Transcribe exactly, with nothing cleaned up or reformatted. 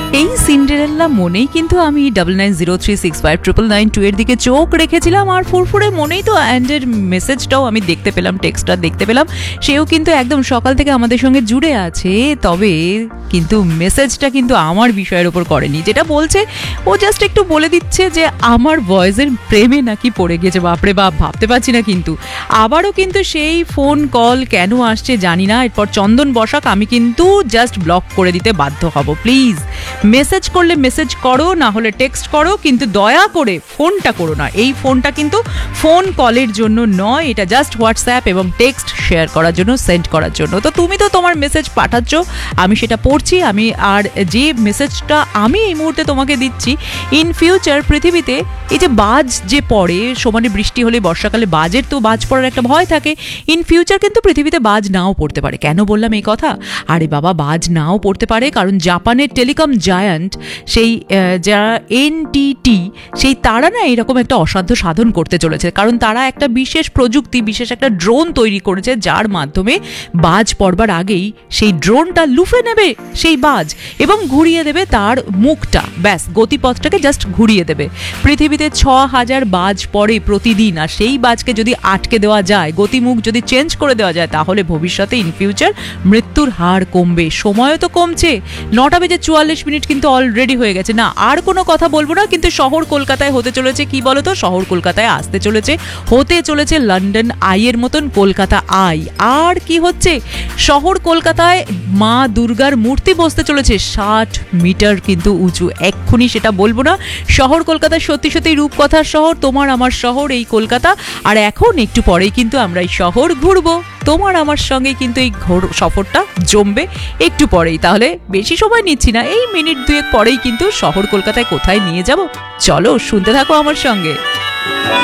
এই সিন্ডারেল্লা মনেই কিন্তু আমি double nine zero three six five triple nine two এর দিকে চোখ রেখেছিলাম, আর ফুরফুরে মনেই তো অ্যান্ডের মেসেজটাও আমি দেখতে পেলাম, টেক্সটটা দেখতে পেলাম। সেও কিন্তু একদম সকাল থেকে আমাদের সঙ্গে জুড়ে আছে, তবে কিন্তু মেসেজটা কিন্তু আমার বিষয়ের ওপর করেনি। যেটা বলছে ও জাস্ট একটু বলে দিচ্ছে যে আমার ভয়েসের প্রেমে নাকি পড়ে গেছে। বাপরে বাপ, ভাবতে পারছি না। কিন্তু আবারও কিন্তু সেই ফোন কল কেন আসছে জানি না। এরপর চন্দন বসাক আমি কিন্তু জাস্ট ব্লক করে দিতে বাধ্য হব। প্লিজ মেসেজ করলে মেসেজ করো, না হলে টেক্সট করো, কিন্তু দয়া করে ফোনটা করো না। এই ফোনটা কিন্তু ফোন কলের জন্য নয়, এটা জাস্ট হোয়াটসঅ্যাপ এবং টেক্সট শেয়ার করার জন্য, সেন্ড করার জন্য। তো তুমি তো তোমার মেসেজ পাঠাচ্ছ, আমি সেটা পড়ছি। আমি আর যে মেসেজটা আমি এই মুহূর্তে তোমাকে দিচ্ছি, ইন ফিউচার পৃথিবীতে এই যে বাজ যে পড়ে, সমানে বৃষ্টি হলে বর্ষাকালে বাজের তো বাজ পড়ার একটা ভয় থাকে। ইন ফিউচার কিন্তু পৃথিবীতে বাজ নাও পড়তে পারে। কেন বললাম এই কথা? আরে বাবা, বাজ নাও পড়তে পারে কারণ জাপানের টেলিকম জায়ান্ট সেই যারা এনটিটি, সেই তারা না এরকম একটা অসাধ্য সাধন করতে চলেছে। কারণ তারা একটা বিশেষ প্রযুক্তি, বিশেষ একটা ড্রোন তৈরি করেছে, যার মাধ্যমে বাজ পড়বার আগেই সেই ড্রোনটা লুফে নেবে সেই বাজ এবং ঘুরিয়ে দেবে তার মুখটা, ব্যাস গতিপথটাকে জাস্ট ঘুরিয়ে দেবে। পৃথিবীতে ছ হাজার বাজ পড়ে প্রতিদিন, আর সেই বাজকে যদি আটকে দেওয়া যায়, গতিমুখ যদি চেঞ্জ করে দেওয়া যায়, তাহলে ভবিষ্যতে ইন ফিউচার মৃত্যুর হার কমবে। সময়ও তো কমছে, নটা বেজে চুয়াল্লিশ মিনিট কিন্তু অলরেডি হয়ে গেছে। না, আর কোনো কথা বলবো না, কিন্তু শহর কলকাতায় হতে চলেছে কি বলতো? শহর কলকাতায় আসতে চলেছে, হতে চলেছে লন্ডন আইয়ের মতন কলকাতা আই। আর কি হচ্ছে? শহর কলকাতায় মা দুর্গার মূর্তি বসতে চলেছে ষাট মিটার কিন্তু উঁচু। এক্ষুনি সেটা বলবো না। শহর কলকাতা সত্যি সত্যি রূপকথার শহর, তোমার আমার শহর এই কলকাতা। আর এখন একটু পরেই কিন্তু আমরা এই শহর ঘুরবো, তোমার আমার সঙ্গে কিন্তু এই ঘোর সফরটা জমবে একটু পরেই। তাহলে বেশি সময় নিচ্ছি না, এই মিনিট দুয়েক পরেই কিন্তু শহর কলকাতায় কোথায় নিয়ে যাব, চলো শুনতে থাকো আমার সঙ্গে।